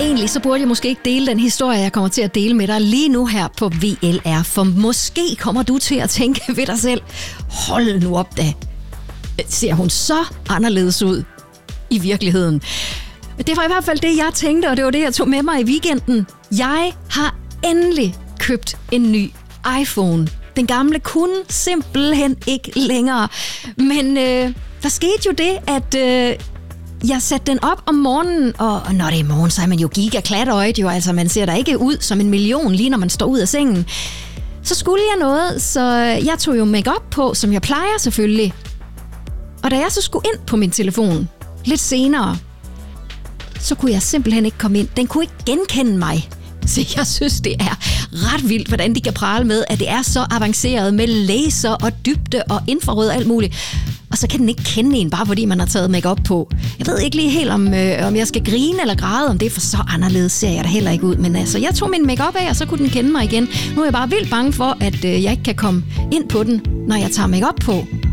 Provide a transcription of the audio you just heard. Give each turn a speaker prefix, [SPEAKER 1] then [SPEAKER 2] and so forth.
[SPEAKER 1] egentlig så burde jeg måske ikke dele den historie, jeg kommer til at dele med dig lige nu her på VLR. For måske kommer du til at tænke ved dig selv, hold nu op da. Ser hun så anderledes ud i virkeligheden? Det var i hvert fald det, jeg tænkte, og det var det, jeg tog med mig i weekenden. Jeg har endelig købt en ny iPhone. Den gamle kunne simpelthen ikke længere. Men der skete jo det, at jeg satte den op om morgenen, og når det er morgen, så er man jo gigaklatøjet jo. Altså, man ser da ikke ud som en million, lige når man står ud af sengen. Så skulle jeg noget, så jeg tog jo make-up på, som jeg plejer selvfølgelig. Og da jeg så skulle ind på min telefon lidt senere, så kunne jeg simpelthen ikke komme ind. Den kunne ikke genkende mig. Så jeg synes, det er ret vildt, hvordan de kan prale med, at det er så avanceret med laser og dybde og infrarød og alt muligt. Og så kan den ikke kende en, bare fordi man har taget make-up på. Jeg ved ikke lige helt, om jeg skal grine eller græde om det, for så anderledes ser jeg da heller ikke ud. Men altså, jeg tog min make-up af, og så kunne den kende mig igen. Nu er jeg bare vildt bange for, at jeg ikke kan komme ind på den, når jeg tager make-up på.